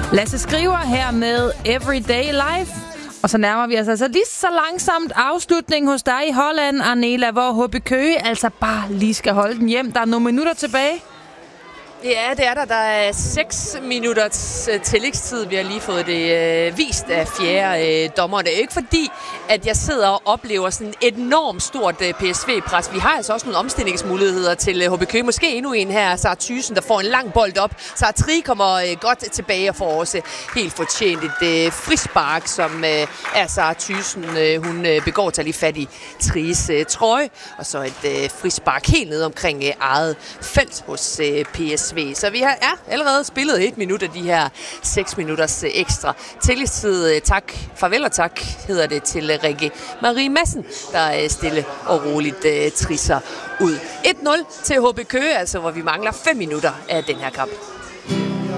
Lasse Skriver her med Everyday Life. Og så nærmer vi os altså lige så langsomt afslutning hos dig i Holland, Arnela, hvor HB Køge altså bare lige skal holde den hjem. Der er nogle minutter tilbage. Ja, det er der. Der er 6 minutters tillægstid. Vi har lige fået det vist af fjerde dommer. Det er ikke fordi, at jeg sidder og oplever sådan et enormt stort PSV-pres. Vi har altså også nogle omstillingsmuligheder til HB Køge. Måske endnu en her, Sarah Thyssen, der får en lang bold op. Sarah Tri kommer godt tilbage og får også helt fortjent et frispark, som er Sarah Thyssen. Hun begår til lige fat i Tries trøje. Og så et frispark helt ned omkring eget felt hos PSV. Så vi har allerede spillet 1 minut af de her 6 minutters ekstra tillidstid. Tak, farvel og tak, hedder det til Rikke Marie Madsen, der stille og roligt trisser ud. 1-0 til HB Køge, altså hvor vi mangler 5 minutter af den her kamp.